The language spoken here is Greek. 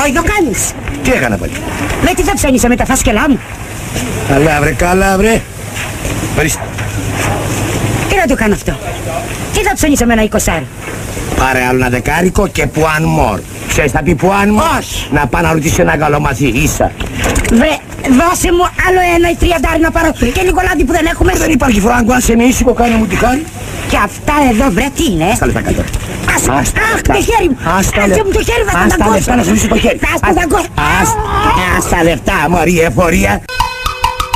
Βόηδο κάνεις. Τι έκανα πάλι? Με τι θα ψώνισε με τα φάσκελά μου. Καλά βρε. Ορίστε. Τι να το κάνω αυτό. Τι θα ψώνισε με ένα 20. Πάρε άλλο ένα δεκάρικο και one more. Ξέρεις θα πει one more? Να πάω να ρωτήσω ένα καλό μαζί, ίσα. Βρε, δώσε μου άλλο ένα 30 να πάρω και λίγο λάδι που δεν έχουμε. Δεν υπάρχει φράγκο, αν σε με ήσυχο κάνε μου τι κάνει. Και αυτά εδώ βρε τι είναι. Στα λεφτά κάτω. Αχ, το χέρι μου. Άσε μου το χέρι, θα τα λεφτά να σου το χέρι. Θα τα Ας τα λεφτά, μωρή εφορία.